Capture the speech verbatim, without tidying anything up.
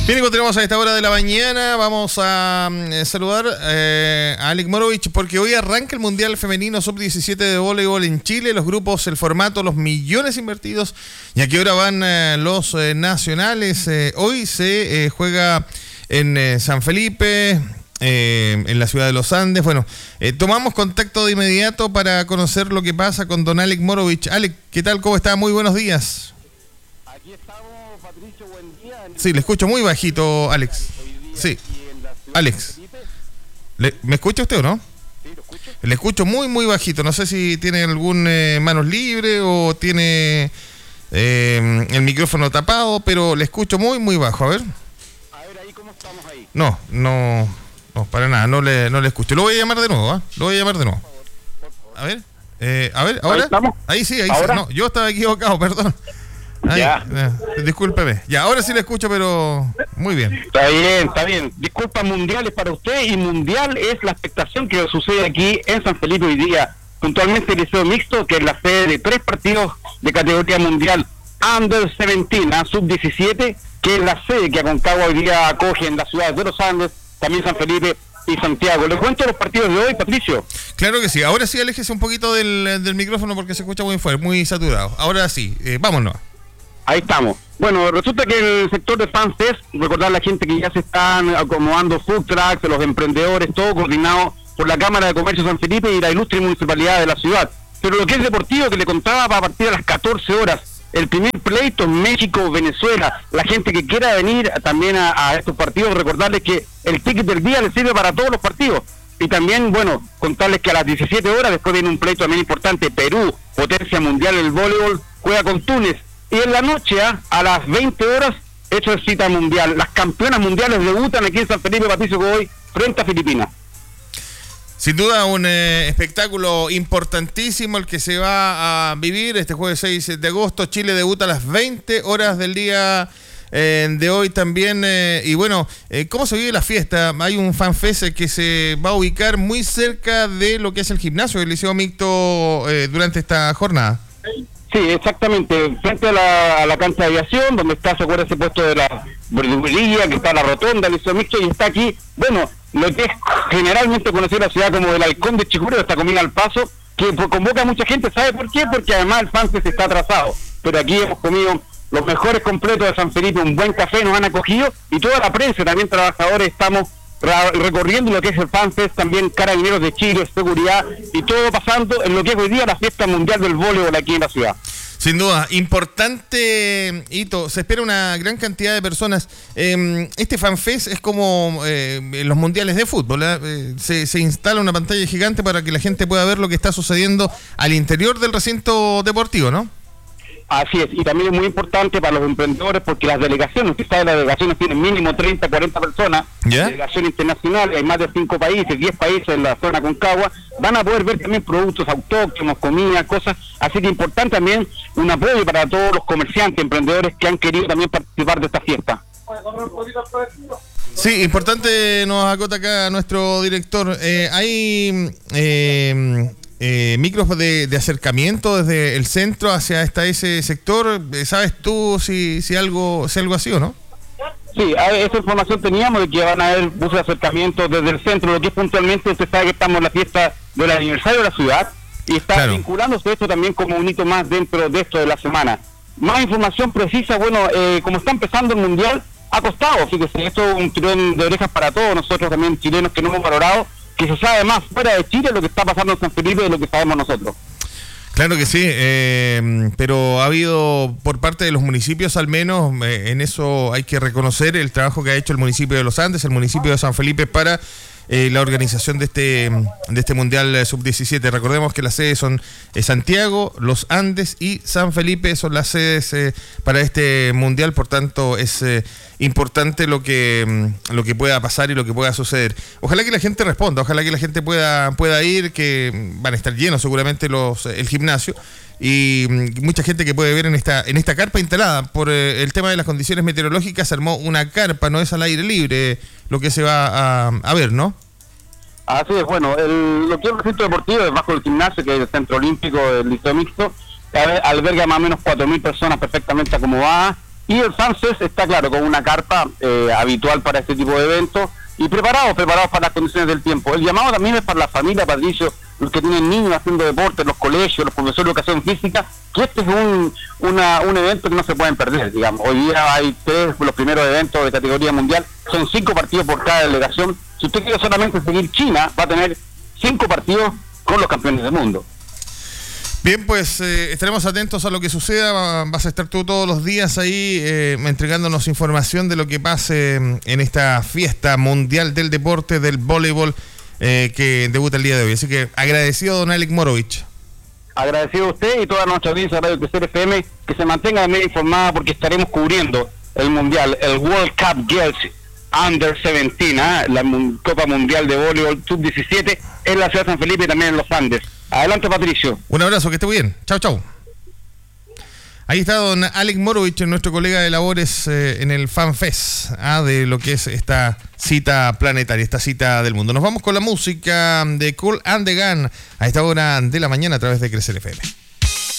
Bien, continuamos a esta hora de la mañana. Vamos a eh, saludar eh, a Alec Morovich porque hoy arranca el Mundial Femenino sub diecisiete de voleibol en Chile. Los grupos, el formato, los millones invertidos y a qué hora van eh, los eh, nacionales. Eh, hoy se eh, juega en eh, San Felipe, eh, en la ciudad de los Andes. Bueno, eh, tomamos contacto de inmediato para conocer lo que pasa con don Alec Morovich. Alec, ¿qué tal? ¿Cómo está? Muy buenos días. Aquí estamos, Patricio, buen día. Sí, le escucho muy bajito, Alex. Sí, Alex. ¿Le, ¿Me escucha usted o no? Sí, lo escucho. Le escucho muy, muy bajito. No sé si tiene algún eh, manos libre o tiene eh, el micrófono tapado, pero le escucho muy, muy bajo. A ver. A ver, ahí, ¿cómo estamos ahí? No, no, no, para nada. No le, no le escucho. Lo voy a llamar de nuevo, ¿ah? ¿eh? Lo voy a llamar de nuevo. A ver. Eh, a ver, ¿ahora? ¿Ahí estamos? Ahí sí, ahí ¿Ahora? sí. No, yo estaba equivocado, perdón. Ahí, Ya. eh, discúlpeme. Ya, ahora sí le escucho, pero muy bien. Está bien, está bien. Disculpas mundiales para usted, y mundial es la expectación que sucede aquí en San Felipe hoy día. Puntualmente el Liceo Mixto, que es la sede de tres partidos de categoría mundial Under diecisiete, sub diecisiete, que es la sede que Aconcagua hoy día acoge en las ciudades de los Andes, también San Felipe y Santiago. ¿Le cuento los partidos de hoy, Patricio? Claro que sí. Ahora sí, aléjese un poquito del, del micrófono porque se escucha muy fuerte, muy saturado. Ahora sí, eh, vámonos. Ahí estamos. Bueno, resulta que en el sector de FanFest, recordar a la gente que ya se están acomodando food trucks, los emprendedores, todo coordinado por la Cámara de Comercio de San Felipe y la ilustre municipalidad de la ciudad. Pero lo que es deportivo, que le contaba, va a partir a las catorce horas. El primer pleito México-Venezuela. La gente que quiera venir también a, a estos partidos, recordarles que el ticket del día les sirve para todos los partidos. Y también, bueno, contarles que a las diecisiete horas, después viene un pleito también importante. Perú, potencia mundial del voleibol, juega con Túnez. Y en la noche, ¿eh? a las veinte horas, hecho de cita mundial. Las campeonas mundiales debutan aquí en San Felipe, Patricio, hoy frente a Filipinas. Sin duda un eh, espectáculo importantísimo el que se va a vivir este jueves seis de agosto. Chile debuta a las veinte horas del día eh, de hoy también. Eh, y bueno, eh, ¿cómo se vive la fiesta? Hay un fanfest que se va a ubicar muy cerca de lo que es el gimnasio del Liceo Mixto eh, durante esta jornada. Sí, exactamente, frente a la, a la cancha de aviación, donde está, se acuerda, ese puesto de la verdulería, que está la rotonda, el Liceo Mixto, y está aquí, bueno, lo que es generalmente conocida la ciudad como el Halcón de Chicureo, esta comida al paso, que convoca a mucha gente. ¿Sabe por qué? Porque además el FanFest está atrasado, pero aquí hemos comido los mejores completos de San Felipe, un buen café, nos han acogido, y toda la prensa, también trabajadores, estamos recorriendo lo que es el FanFest, también Carabineros de Chile, seguridad, y todo pasando en lo que es hoy día la fiesta mundial del voleibol aquí en la ciudad. Sin duda, importante hito, se espera una gran cantidad de personas. Eh, este FanFest es como eh, los mundiales de fútbol, ¿eh? se, se instala una pantalla gigante para que la gente pueda ver lo que está sucediendo al interior del recinto deportivo, ¿no? Así es, y también es muy importante para los emprendedores porque las delegaciones, usted sabe, las delegaciones tienen mínimo treinta, cuarenta personas, ¿ya? Delegación internacional, hay más de cinco países, diez países en la zona Aconcagua, van a poder ver también productos autóctonos, comida, cosas, así que importante también un apoyo para todos los comerciantes, emprendedores que han querido también participar de esta fiesta. Sí, importante, nos acota acá nuestro director, eh, hay... Eh, Eh, micros de, de acercamiento desde el centro hacia hasta ese sector. ¿Sabes tú si, si algo si algo así o no? Sí, esa información teníamos de que van a haber buses de acercamiento desde el centro. Lo que es puntualmente, usted sabe que estamos en la fiesta del aniversario de la ciudad y está claro. vinculándose esto también como un hito más dentro de esto de la semana. Más información precisa, bueno, eh, como está empezando el mundial, ha costado, fíjese, esto es un tirón de orejas para todos nosotros también chilenos que no hemos valorado, que se sabe más fuera de Chile lo que está pasando en San Felipe de lo que sabemos nosotros. Claro que sí, eh, pero ha habido por parte de los municipios al menos, eh, en eso hay que reconocer el trabajo que ha hecho el municipio de Los Andes, el municipio de San Felipe para eh, la organización de este de este Mundial sub diecisiete. Recordemos que las sedes son eh, Santiago, Los Andes y San Felipe, son las sedes eh, para este Mundial, por tanto es eh, importante lo que lo que pueda pasar y lo que pueda suceder. Ojalá que la gente responda, ojalá que la gente pueda pueda ir, que van a estar llenos seguramente los el gimnasio y mucha gente que puede ver en esta en esta carpa instalada por eh, el tema de las condiciones meteorológicas. Se armó una carpa, no es al aire libre lo que se va a, a ver, ¿no? Así es, bueno, el, lo que es el recinto deportivo debajo del gimnasio, que es el Centro Olímpico del Liceo Mixto, alberga más o menos cuatro mil personas perfectamente acomodadas. Y el FanFest está, claro, con una carpa eh, habitual para este tipo de eventos y preparados, preparados para las condiciones del tiempo. El llamado también es para la familia, Patricio, los que tienen niños haciendo deporte, los colegios, los profesores de educación física, que este es un una, un evento que no se pueden perder, digamos. Hoy día hay tres, los primeros eventos de categoría mundial, son cinco partidos por cada delegación. Si usted quiere solamente seguir China, va a tener cinco partidos con los campeones del mundo. Bien, pues eh, estaremos atentos a lo que suceda. Vas a estar tú todos los días ahí eh, entregándonos información de lo que pase en esta fiesta mundial del deporte del voleibol eh, que debuta el día de hoy. Así que agradecido, don Alec Morovich. Agradecido a usted y toda nuestra audiencia de Radio Crecer F M, que se mantenga de media informada porque estaremos cubriendo el mundial, el World Cup Girls Under diecisiete, ¿eh? La Copa Mundial de Voleibol sub diecisiete en la ciudad de San Felipe y también en los Andes. Adelante, Patricio. Un abrazo, que esté muy bien. Chau, chau. Ahí está don Alec Morovich, nuestro colega de labores eh, en el FanFest, ¿ah? De lo que es esta cita planetaria, esta cita del mundo. Nos vamos con la música de Cool and the Gun a esta hora de la mañana a través de Crecer F M.